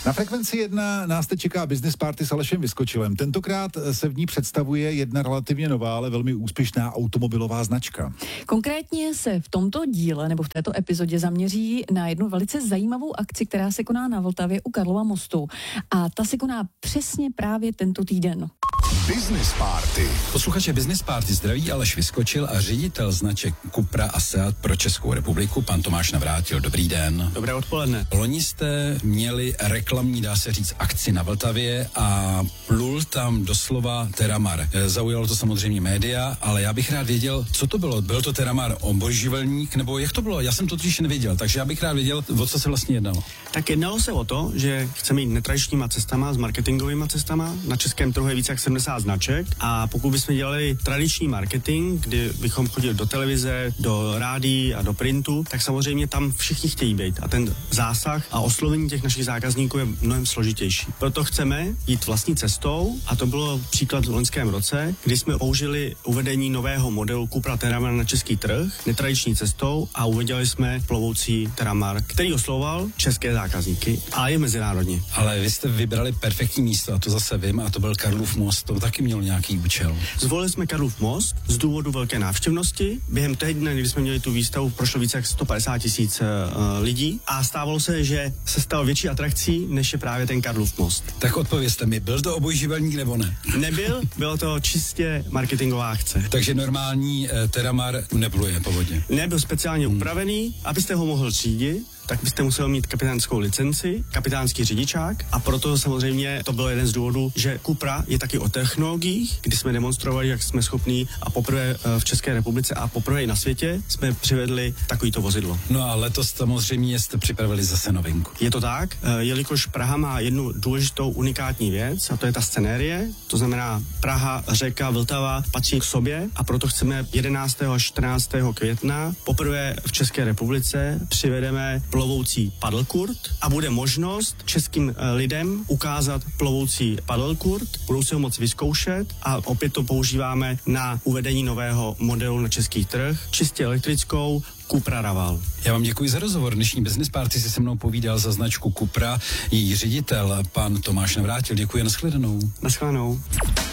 Na Frekvenci 1 nás teď čeká Business Party s Alešem Vyskočilem. Tentokrát se v ní představuje jedna relativně nová, ale velmi úspěšná automobilová značka. Konkrétně se v tomto díle nebo v této epizodě zaměří na jednu velice zajímavou akci, která se koná na Vltavě u Karlova mostu. A ta se koná přesně právě tento týden. Business Party. Posluchače Business Party zdraví Aleš Vyskočil a ředitel značek Cupra a Seat pro Českou republiku, pan Tomáš Navrátil. Dobrý den. Dobré odpoledne. Loni jste měli reklamní, dá se říct, akci na Vltavě a plul tam doslova Teramar. Zaujalo to samozřejmě média, ale já bych rád věděl, co to bylo. Byl to Teramar obojživelník, nebo jak to bylo? Já jsem to totiž nevěděl, takže já bych rád věděl, o co se vlastně jednalo. Tak jednalo se o to, že chceme jít netradičníma cestama, s marketingovými cestama. Na českém trhu je více jak 70 značek a pokud bychom dělali tradiční marketing, kdy bychom chodili do televize, do rádií a do printu, tak samozřejmě tam všichni chtějí být a ten zásah a oslovení těch našich zákazníků je mnohem složitější. Proto chceme jít vlastní cestou a to bylo příklad v loňském roce, kdy jsme použili uvedení nového modelu Cupra Teramar na český trh netradiční cestou a uvedli jsme plovoucí Teramar, který oslovoval české zákazníky a je mezinárodní. Ale vy jste vybrali perfektní místo a to zase vím a to byl Karlův most, to taky měl nějaký účel. Zvolili jsme Karlův most z důvodu velké návštěvnosti. Během týdne, kdy jsme měli tu výstavu, prošlo více jak 150 000 lidí a stávalo se, že se stal větší atrakcí, než je právě ten Karlův most. Tak odpovězte mi, byl to obojživelník nebo ne? Nebyl, bylo to čistě marketingová akce. Takže normální Teramar nepluje po vodě. Nebyl speciálně upravený, abyste ho mohl řídit, tak byste musel mít kapitánskou licenci, kapitánský řidičák a proto samozřejmě to byl jeden z důvodů, že Cupra je taky o technologiích, kdy jsme demonstrovali, jak jsme schopní a poprvé v České republice a poprvé i na světě jsme přivedli takovýto vozidlo. No a letos samozřejmě jste připravili zase novinku. Je to tak, jelikož Praha má jednu důležitou unikátní věc a to je ta scenérie, to znamená Praha, řeka, Vltava patří k sobě a proto chceme 11. až 14. května poprvé v České republice přivedeme plovoucí paddlekurt a bude možnost českým lidem ukázat plovoucí paddlekurt, budou si ho moc vyzkoušet a opět to používáme na uvedení nového modelu na český trh, čistě elektrickou Cupra Raval. Já vám děkuji za rozhovor. Dnešní Business Party si se mnou povídal za značku Cupra její ředitel, pan Tomáš Navrátil. Děkuji, nashledanou. Nashledanou.